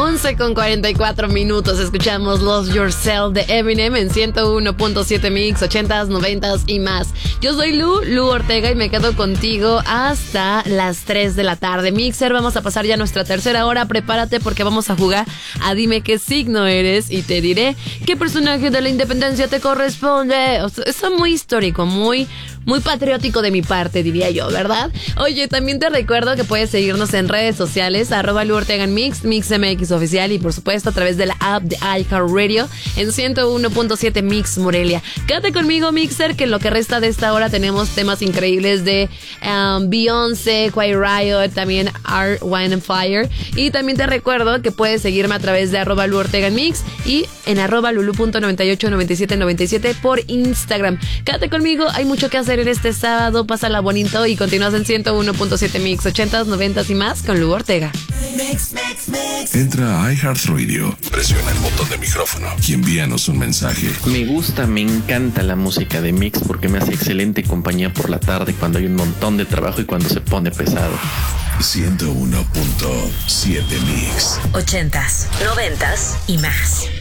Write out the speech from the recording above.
11:44. Escuchamos Lost Yourself de Eminem en 101.7 Mix, 80s, 90s y más. Yo soy Lu Ortega, y me quedo contigo hasta las 3 de la tarde. Mixer, vamos a pasar ya nuestra tercera hora. Prepárate porque vamos a jugar a Dime qué signo eres y te diré qué personaje de la independencia te corresponde. O sea, eso es muy histórico, muy patriótico de mi parte, diría yo, ¿verdad? Oye, también te recuerdo que puedes seguirnos en redes sociales, @LuOrtegaMix, MixMX Oficial, y por supuesto a través de la app de iHeartRadio en 101.7 Mix Morelia. Quédate conmigo, Mixer, que en lo que resta de esta hora tenemos temas increíbles de Beyoncé, Quiet Riot, también Art, Wine and Fire. Y también te recuerdo que puedes seguirme a través de @LuOrtegaMix y en @Lulu.989797 por Instagram. Quédate conmigo, hay mucho que hacer en este sábado. Pásala bonito y continúas en 101.7 Mix, 80s, 90s y más con Lu Ortega. Entra a iHeartRadio, presiona el botón de micrófono y envíanos un mensaje. Me encanta la música de Mix porque me hace excelente compañía por la tarde cuando hay un montón de trabajo y cuando se pone pesado. 101.7 Mix. 80s, 90s y más.